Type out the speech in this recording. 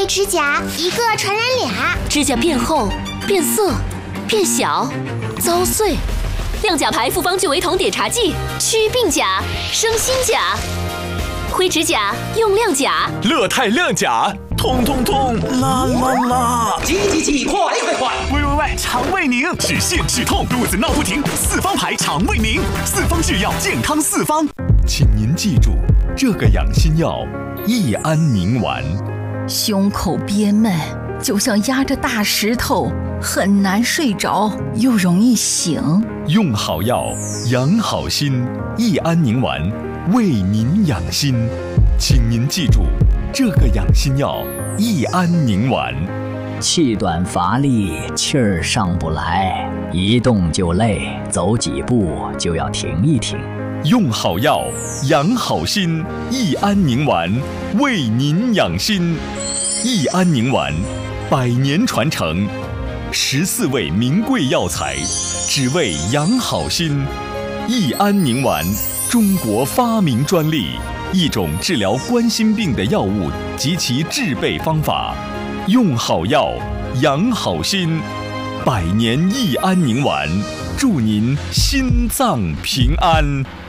指甲，一个传染俩。 指甲变厚、变色、变小、遭碎。亮甲牌复方聚维酮碘茶剂，祛病甲，生新甲。灰指甲用亮甲， 乐泰亮甲，痛痛痛，啦啦啦！ 挤，快！ 喂，肠胃宁，止泻止痛，肚子闹不停，四方牌肠胃宁，四方制药，健康四方。请您记住，这个养心药益安宁丸。 胸口憋闷，就像压着大石头，很难睡着，又容易醒。 用好药，养好心，益安宁丸，为您养心。请您记住，这个养心药益安宁丸。 气短乏力，气儿上不来，一动就累，走几步就要停一停。 用好药，养好心，益安宁丸，为您养心。益安宁丸，100年传承，14味名贵药材，只为养好心。益安宁丸，中国发明专利，一种治疗冠心病的药物及其制备方法。用好药，养好心，100年益安宁丸，祝您心脏平安。